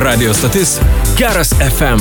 Radio stotis Geras FM.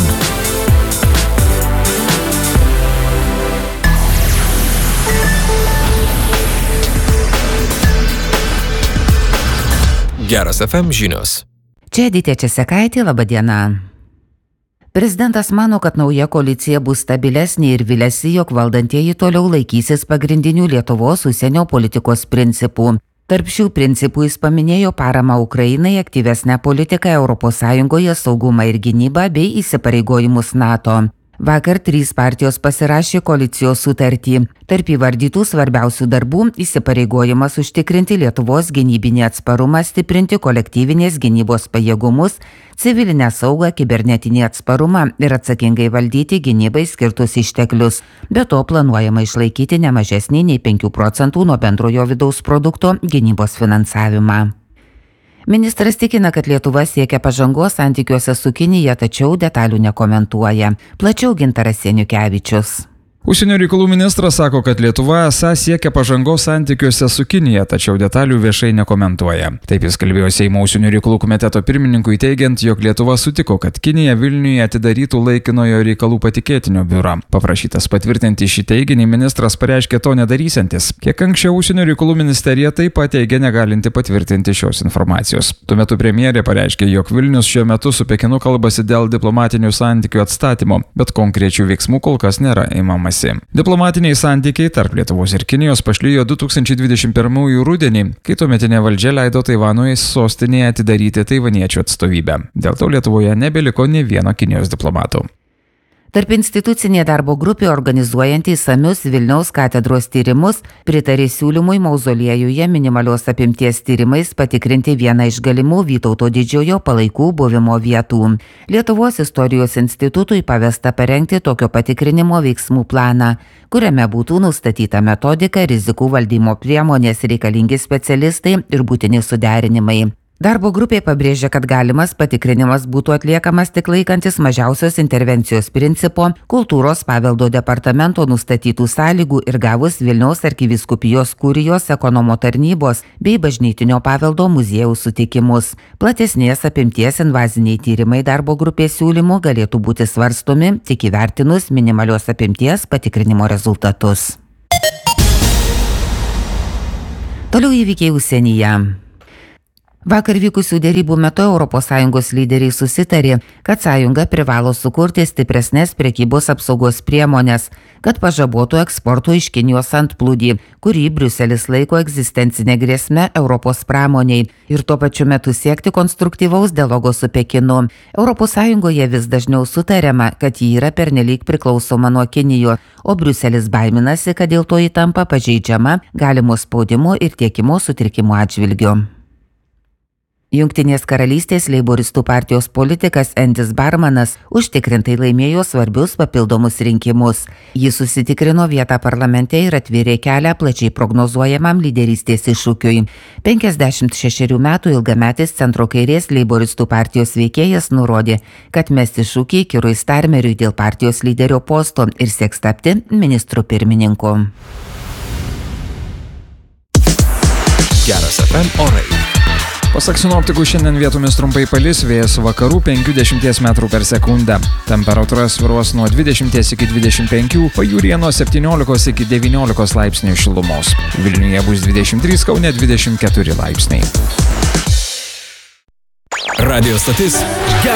Geras FM žinios. Čia Editė Česekaitė, laba diena. Prezidentas mano, kad nauja koalicija bus stabilesnė ir viliasi, jog valdantieji toliau laikysis pagrindinių Lietuvos užsienio politikos principų. Tarp šių principų jis paminėjo paramą Ukrainai, aktyvesnę politiką ES, saugumą ir gynybą bei įsipareigojimus NATO. Vakar 3 partijos pasirašė koalicijos sutartį. Tarp įvardytų svarbiausių darbų įsipareigojimas užtikrinti Lietuvos gynybinį atsparumą, stiprinti kolektyvinės gynybos pajėgumus, civilinę saugą, kibernetinį atsparumą ir atsakingai valdyti gynybai skirtus išteklius. Be to planuojama išlaikyti ne mažesnį nei 5% nuo bendrojo vidaus produkto gynybos finansavimą. Ministras tikina, kad Lietuva siekia pažangos santykiuose su Kinija, tačiau detalių nekomentuoja. Plačiau Gintaras Seniukevičius. Užsienio reikalų ministras sako, kad Lietuva esą siekia pažangos santykiuose su Kinija, tačiau detalių viešai nekomentuoja. Taip jis kalbėjo Seimo užsienio reikalų komiteto pirmininkui teigiant, jog Lietuva sutiko, kad Kinija Vilniuje atidarytų laikinojo reikalų patikėtinio biurą. Paprašytas patvirtinti šį teiginį, ministras pareiškė to nedarysiantis. Kiek anksčiau užsienio reikalų ministerija taip pat teigė negalinti patvirtinti šios informacijos. Tuo metu premjerė pareiškė, jog Vilnius šiuo metu su Pekinu kalbasi dėl diplomatinių santykių atstatymo, bet konkrečių veiksmų kol kas nėra imamasi. Diplomatiniai santykiai tarp Lietuvos ir Kinijos pašlijo 2021 rudenį, kai tuometinė valdžia leido Taivanui sostinėje atidaryti taivaniečių atstovybę. Dėl to Lietuvoje nebeliko nė vieno Kinijos diplomato. Tarp institucinė darbo grupė organizuojanti įsamius Vilniaus katedros tyrimus pritarė siūlymui mauzoliejuje minimalios apimties tyrimais patikrinti vieną iš galimų Vytauto didžiojo palaikų buvimo vietų. Lietuvos istorijos institutui pavesta parengti tokio patikrinimo veiksmų planą, kuriame būtų nustatyta metodika, rizikų valdymo priemonės, reikalingi specialistai ir būtini suderinimai. Darbo grupė pabrėžia, kad galimas patikrinimas būtų atliekamas tik laikantis mažiausios intervencijos principo, kultūros paveldo departamento nustatytų sąlygų ir gavus Vilniaus arkivyskupijos kurijos ekonomo tarnybos bei bažnytinio paveldo muziejaus sutikimus. Platesnės apimties invaziniai tyrimai darbo grupės siūlymų galėtų būti svarstomi tik įvertinus minimalios apimties patikrinimo rezultatus. Toliau įvykiai užsienyje. Vakar vykusių dėrybų metu ES lyderiai susitarė, kad sąjunga privalo sukurti stipresnės prekybos apsaugos priemonės, kad pažabotų eksporto iš Kinijos antplūdį, kurį Briuselis laiko egzistencinė grėsme Europos pramoniai ir tuo pačiu metu siekti konstruktyvaus dialogo su Pekinu. ES vis dažniau sutariama, kad ji yra pernelyg priklausoma nuo Kinijos, o Briuselis baiminasi, kad dėl to įtampa pažeidžiama galimo spaudimo ir tiekimo sutrikimo atžvilgiu. Jungtinės karalystės leiboristų partijos politikas Endis Barmanas užtikrintai laimėjo svarbius papildomus rinkimus. Jis susitikrino vietą parlamente ir atvėrė kelią plačiai prognozuojamam lyderystės iššūkiui. 56 metų ilgametis centro kairės leiboristų partijos veikėjas nurodė, kad mes iššūkį Kirui Starmeriui dėl partijos lyderio posto ir sieks tapti ministru pirmininku. Geras FM orai. Pasak sinoptikų, šiandien vietomis trumpai palis, vėjas vakarų 5–10 metrų per sekundę. Temperatūra svyruos nuo 20 iki 25, pajūryje nuo 17 iki 19 laipsnių šilumos. Vilniuje bus 23, Kaune 24 laipsniai. Radio stotis